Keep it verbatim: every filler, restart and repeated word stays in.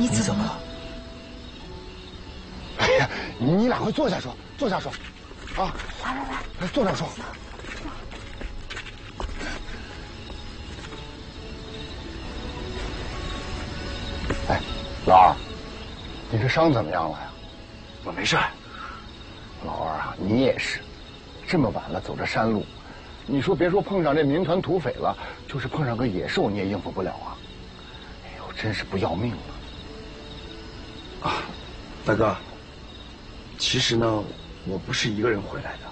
你怎么了？ 哎呀，你俩快坐下说，坐下说，啊， 来来来， 坐这说。哎，老二，你这伤怎么样了呀？ 我没事。 老二啊，你也是，这么晚了走这山路，你说别说碰上这民团土匪了，就是碰上个野兽你也应付不了啊！哎呦，真是不要命了！ 啊，大哥，其实呢，我不是一个人回来的。